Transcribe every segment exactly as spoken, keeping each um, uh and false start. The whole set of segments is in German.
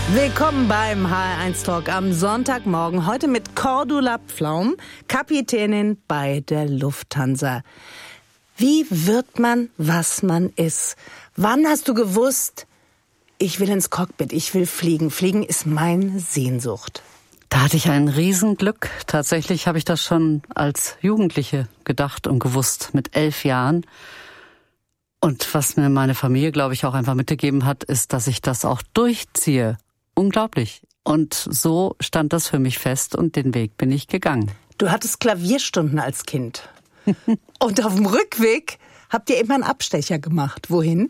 Willkommen beim H R eins Talk am Sonntagmorgen. Heute mit Cordula Pflaum, Kapitänin bei der Lufthansa. Wie wird man, was man ist? Wann hast du gewusst, ich will ins Cockpit, ich will fliegen. Fliegen ist meine Sehnsucht. Da hatte ich ein Riesenglück. Tatsächlich habe ich das schon als Jugendliche gedacht und gewusst, mit elf Jahren. Und was mir meine Familie, glaube ich, auch einfach mitgegeben hat, ist, dass ich das auch durchziehe. Unglaublich. Und so stand das für mich fest und den Weg bin ich gegangen. Du hattest Klavierstunden als Kind. Und auf dem Rückweg habt ihr immer einen Abstecher gemacht. Wohin?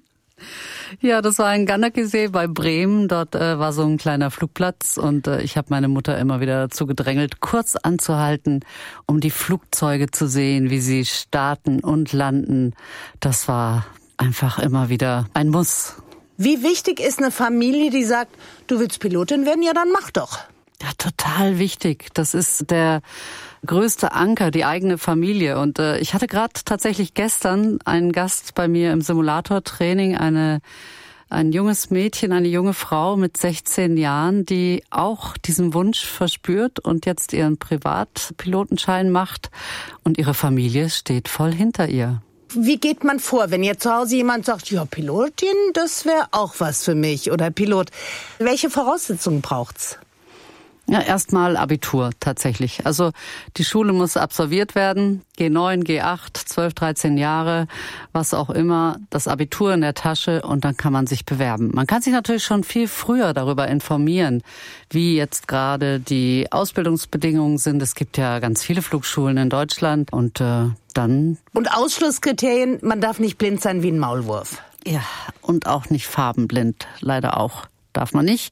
Ja, das war in Gannerkesee bei Bremen. Dort äh, war so ein kleiner Flugplatz und äh, ich habe meine Mutter immer wieder dazu gedrängelt, kurz anzuhalten, um die Flugzeuge zu sehen, wie sie starten und landen. Das war einfach immer wieder ein Muss. Wie wichtig ist eine Familie, die sagt, du willst Pilotin werden? Ja, dann mach doch. Ja, total wichtig. Das ist der größte Anker, die eigene Familie. Und äh, ich hatte gerade tatsächlich gestern einen Gast bei mir im Simulatortraining, eine ein junges Mädchen, eine junge Frau mit sechzehn Jahren, die auch diesen Wunsch verspürt und jetzt ihren Privatpilotenschein macht. Und ihre Familie steht voll hinter ihr. Wie geht man vor, wenn jetzt zu Hause jemand sagt, ja, Pilotin, das wäre auch was für mich oder Pilot? Welche Voraussetzungen braucht's? Ja, erstmal Abitur tatsächlich. Also die Schule muss absolviert werden, G neun, G acht, zwölf, dreizehn Jahre, was auch immer, das Abitur in der Tasche und dann kann man sich bewerben. Man kann sich natürlich schon viel früher darüber informieren, wie jetzt gerade die Ausbildungsbedingungen sind. Es gibt ja ganz viele Flugschulen in Deutschland und äh, dann... Und Ausschlusskriterien, man darf nicht blind sein wie ein Maulwurf. Ja, und auch nicht farbenblind, leider auch, darf man nicht.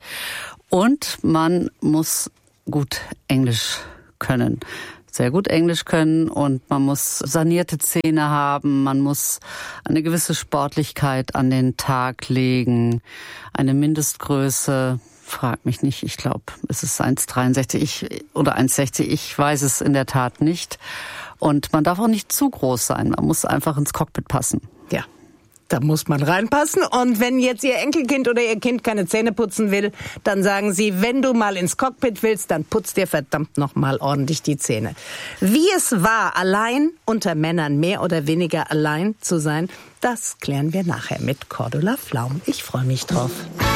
Und man muss gut Englisch können, sehr gut Englisch können und man muss sanierte Zähne haben, man muss eine gewisse Sportlichkeit an den Tag legen, eine Mindestgröße, frag mich nicht, ich glaube, es ist eins Komma dreiundsechzig ich, oder eins Komma sechzig, ich weiß es in der Tat nicht. Und man darf auch nicht zu groß sein, man muss einfach ins Cockpit passen. Ja. Da muss man reinpassen. Und wenn jetzt Ihr Enkelkind oder Ihr Kind keine Zähne putzen will, dann sagen Sie, wenn du mal ins Cockpit willst, dann putz dir verdammt noch mal ordentlich die Zähne. Wie es war, allein unter Männern mehr oder weniger allein zu sein, das klären wir nachher mit Cordula Pflaum. Ich freue mich drauf.